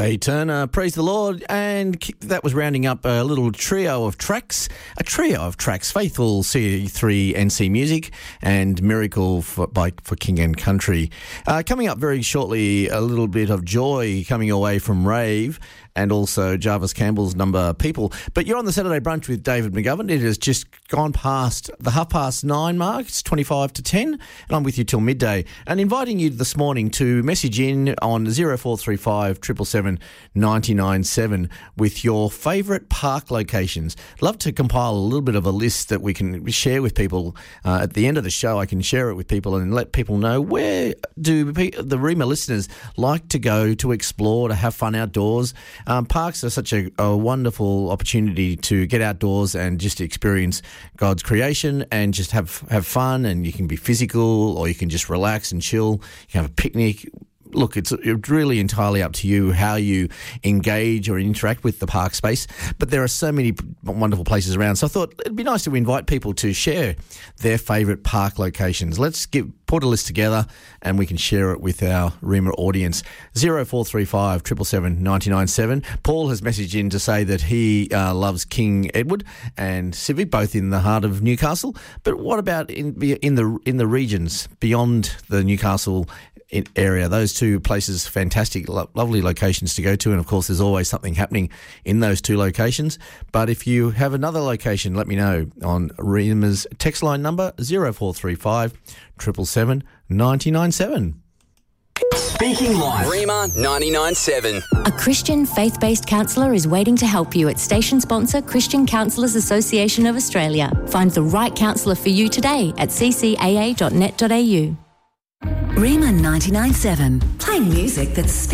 Jay Turner, praise the Lord, and that was rounding up a little trio of tracks, Faithful C3 NC Music and Miracle for King and Country. Coming up very shortly, a little bit of Joy coming away from Rave, and also Jarvis Campbell's Number People. But you're on the Saturday Brunch with David McGovern. It has just gone past the 9:30 mark. It's 25 to 10, and I'm with you till midday. And inviting you this morning to message in on 0435 777 997 with your favourite park locations. Love to compile a little bit of a list that we can share with people. At the end of the show, I can share it with people and let people know where do the Rima listeners like to go to explore, to have fun outdoors. Parks are such a wonderful opportunity to get outdoors and just experience God's creation and just have fun, and you can be physical or you can just relax and chill. You can have a picnic. Look, it's really entirely up to you how you engage or interact with the park space, but there are so many wonderful places around. So I thought it'd be nice to invite people to share their favourite park locations. Let's put a list together and we can share it with our Rima audience. 0435 777 997. Paul has messaged in to say that he loves King Edward and Civic, both in the heart of Newcastle. But what about in the regions beyond the Newcastle area? Those two places, fantastic, lovely locations to go to, and of course there's always something happening in those two locations. But if you have another location, let me know on Rima's text line number 0435 777 997. Speaking Life. Rima 99.7. A Christian faith-based counsellor is waiting to help you at station sponsor Christian Counsellors Association of Australia. Find the right counsellor for you today at ccaa.net.au. Rima 99.7. Playing music that speaks